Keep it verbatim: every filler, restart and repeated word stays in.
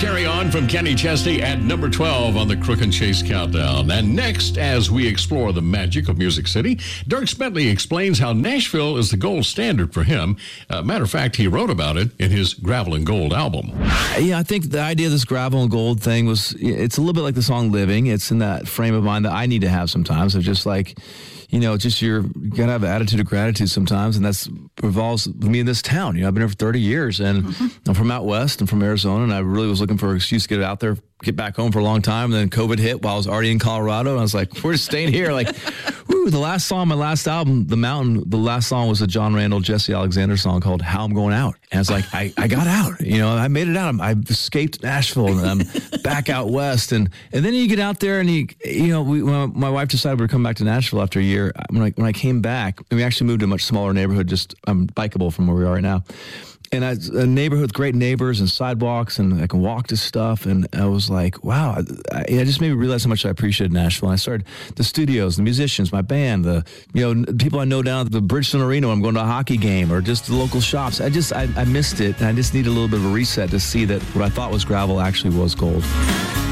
Carry On from Kenny Chesney at number twelve on the Crook and Chase Countdown. And next, as we explore the magic of Music City, Dierks Bentley explains how Nashville is the gold standard for him. Uh, matter of fact, he wrote about it in his Gravel and Gold album. Yeah, I think the idea of this Gravel and Gold thing was, it's a little bit like the song Living. It's in that frame of mind that I need to have sometimes of just like, you know, just your, you got to have an attitude of gratitude sometimes, and that's revolves me in this town. You know, I've been here for thirty years, and mm-hmm. I'm from out west. I'm from Arizona, and I really was looking for an excuse to get out there, get back home for a long time. And then COVID hit while I was already in Colorado, and I was like, we're just staying here. Like, woo, the last song, my last album, The Mountain, the last song was a John Randall, Jesse Alexander song called How I'm Going Out. And it's like, I, I got out, you know, I made it out. I escaped Nashville, and I'm back out west. And, and then you get out there, and you, you know, we, when my wife decided we were coming back to Nashville after a year, when I, when I came back, we actually moved to a much smaller neighborhood, just um, bikeable from where we are right now. And I, a neighborhood with great neighbors and sidewalks, and I can walk to stuff. And I was like, wow, I, it just made me realize how much I appreciated Nashville. And I started the studios, the musicians, my band, the you know people I know down at the Bridgestone Arena when I'm going to a hockey game, or just the local shops. I just, I, I missed it. And I just need a little bit of a reset to see that what I thought was gravel actually was gold.